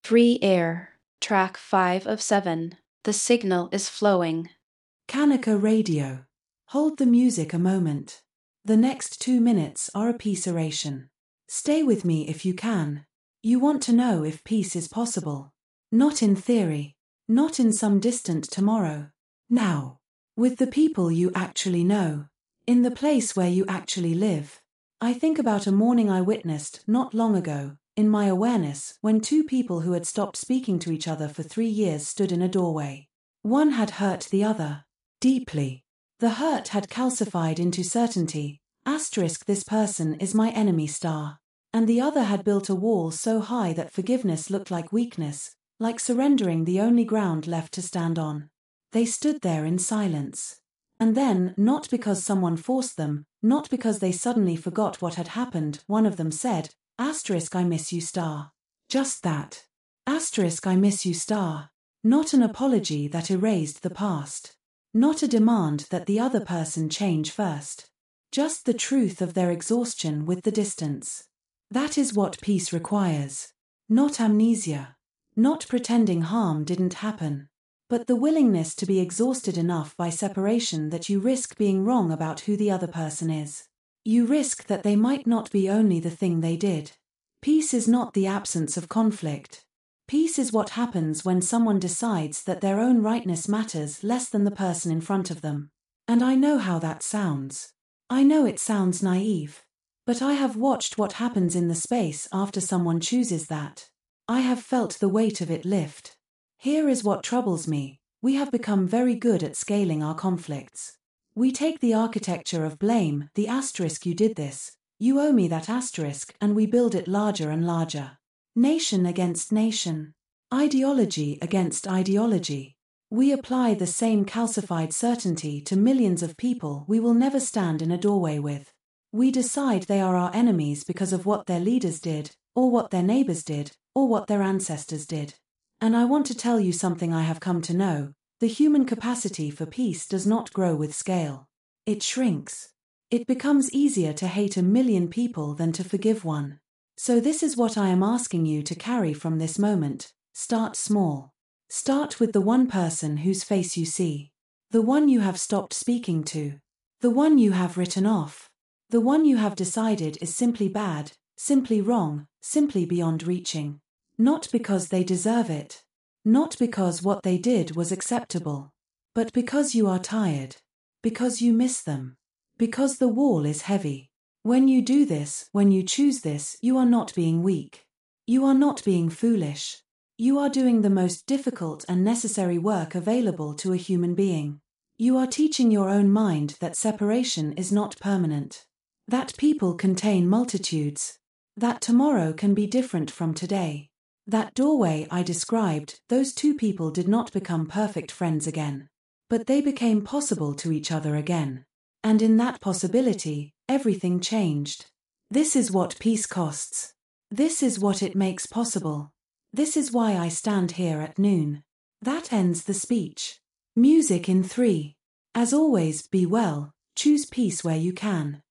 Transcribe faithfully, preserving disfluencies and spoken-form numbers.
Free Air, track five of seven. The signal is flowing. Kanika Radio. Hold the music a moment. The next two minutes are a peace oration. Stay with me if you can. You want to know if peace is possible. Not in theory. Not in some distant tomorrow. Now. With the people you actually know. In the place where you actually live. I think about a morning I witnessed not long ago, in my awareness, when two people who had stopped speaking to each other for three years stood in a doorway. One had hurt the other. Deeply. The hurt had calcified into certainty. Asterisk, this person is my enemy star. And the other had built a wall so high that forgiveness looked like weakness, like surrendering the only ground left to stand on. They stood there in silence. And then, not because someone forced them, not because they suddenly forgot what had happened, one of them said, Asterisk, I miss you star. Just that. Asterisk, I miss you star. Not an apology that erased the past. Not a demand that the other person change first. Just the truth of their exhaustion with the distance. That is what peace requires. Not amnesia. Not pretending harm didn't happen. But the willingness to be exhausted enough by separation that you risk being wrong about who the other person is. You risk that they might not be only the thing they did. Peace is not the absence of conflict. Peace is what happens when someone decides that their own rightness matters less than the person in front of them. And I know how that sounds. I know it sounds naive. But I have watched what happens in the space after someone chooses that. I have felt the weight of it lift. Here is what troubles me. We have become very good at scaling our conflicts. We take the architecture of blame, the asterisk, you did this, you owe me that asterisk, and we build it larger and larger. Nation against nation. Ideology against ideology. We apply the same calcified certainty to millions of people we will never stand in a doorway with. We decide they are our enemies because of what their leaders did, or what their neighbors did, or what their ancestors did. And I want to tell you something I have come to know. The human capacity for peace does not grow with scale. It shrinks. It becomes easier to hate a million people than to forgive one. So this is what I am asking you to carry from this moment. Start small. Start with the one person whose face you see. The one you have stopped speaking to. The one you have written off. The one you have decided is simply bad, simply wrong, simply beyond reaching. Not because they deserve it. Not because what they did was acceptable. But because you are tired. Because you miss them. Because the wall is heavy. When you do this, when you choose this, you are not being weak. You are not being foolish. You are doing the most difficult and necessary work available to a human being. You are teaching your own mind that separation is not permanent. That people contain multitudes. That tomorrow can be different from today. That doorway I described, those two people did not become perfect friends again. But they became possible to each other again. And in that possibility, everything changed. This is what peace costs. This is what it makes possible. This is why I stand here at noon. That ends the speech. Music in three. As always, be well, choose peace where you can.